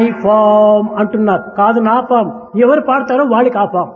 Form అంటున్నారు. కాదు నా ఫామ్. ఎవరు పాడతారో వాళ్ళకి ఆ form.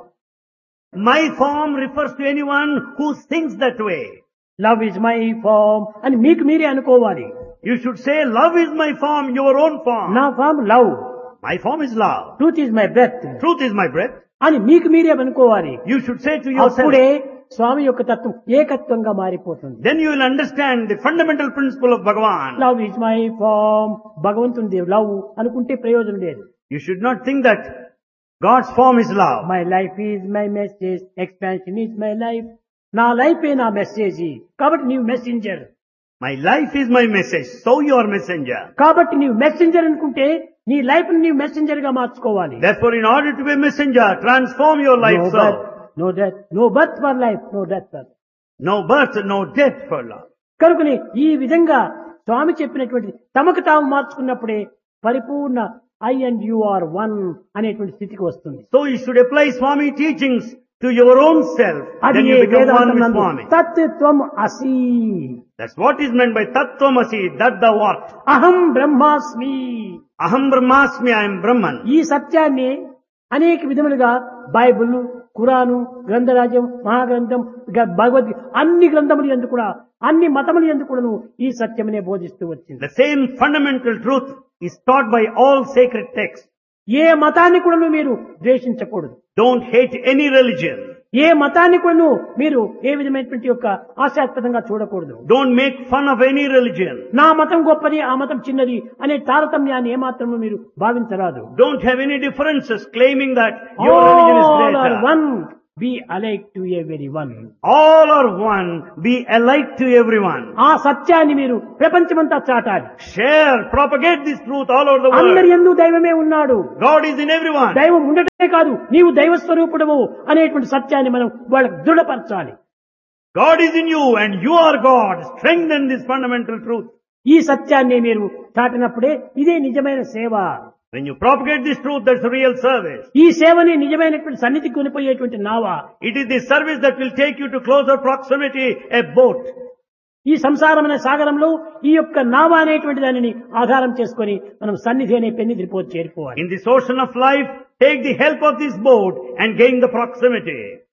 My form refers to anyone who sings that way. Love is my farm అని మీకు మీరే అనుకోవాలి. You should say, love is my form, your own form. నా form love. My form is love. Truth is my breath Truth is my breath. అని మీకు మీరే అనుకోవాలి. You should say to yourself. అప్పుడే స్వామి యొక్క తత్వం ఏకత్వంగా మారిపోతుంది. Then you will understand the fundamental principle of Bhagavan. Love is my farm. భగవంతుడి love అనుకుంటే ప్రయోజనం లేదు. You should not think that God's form is love. My life is my message, expansion is my life. నా లైఫే నా message. కాబట్టి నీవు messenger. My life is my message, so you are messenger. కాబట్టి నీవు మెసెంజర్ అనుకుంటే నీ లైఫ్ ని నీవు మెసెంజర్ గా మార్చుకోవాలి. Therefore, in order to be a messenger, transform your life No so. birth, no death, no birth for life, no death for. No birth, no death for love. కనుకని ఈ విధంగా స్వామి చెప్పినటువంటి తమకు తాము మార్చుకున్నప్పుడే పరిపూర్ణ I and you are one అనేటువంటి స్థితికి వస్తుంది. So you should apply Swami teachings to your own self. అది Then A you become one Vedantam with నందు Swami. తత్వం అసి. That's what is meant by Tattvamasi, that the what? అహం బ్రహ్మాస్మి. Aham Brahmasmi, I am Brahman. ఈ సత్యాన్ని అనేక విధములుగా బైబిల్, ఖురాను, గ్రంథరాజ్యం, మహాగ్రంథం, భగవద్గీత అన్ని గ్రంథములు యందు కూడా అన్ని మతములు యందు కూడాను ఈ సత్యమనే బోధిస్తూ వచ్చింది. The same fundamental truth is taught by all sacred texts. ఏ మతాన్ని కూడాను మీరు ద్వేషించకూడదు. Don't hate any religion. ఏ మతాన్ని కూడాను మీరు ఏ విధమైనటువంటి యొక్క ఆశాస్పదంగా చూడకూడదు. Don't make fun of any religion. నా మతం గొప్పది, ఆ మతం చిన్నది అనే తారతమ్యాన్ని ఏమాత్రము మీరు భావించరాదు. Don't have any differences claiming that your religion is All are greater. one, be alike to everyone. All are one, be alike to everyone. ఆ సత్యాన్ని మీరు ప్రపంచమంతా చాటాలి. Share, propagate this truth all over the అందరి world. యందు దైవమే ఉన్నాడు. God is in everyone. దైవం ఉండటమే కాదు, నీవు దైవ స్వరూపుడవు అనేటువంటి సత్యాన్ని మనం వాళ్ళకు దృఢపరచాలి. God is in you and you are God. Strengthen this fundamental truth. ఈ సత్యాన్ని మీరు చాటినప్పుడే ఇదే నిజమైన సేవ. When you propagate this truth, that's real service. ఈ సేవని నిజమైనటువంటి సన్నిధికి కొనిపోయేటువంటి నావ. It is the service that will take you to closer proximity, a boat. ఈ సంసారం అనే సాగరంలో ఈ యొక్క నావ అనేటువంటి దానిని ఆధారం చేసుకొని మనం సన్నిధి అనే పెన్నిధిపో చేరుకోవాలి. In this ocean of life, take the help of this boat and gain the proximity.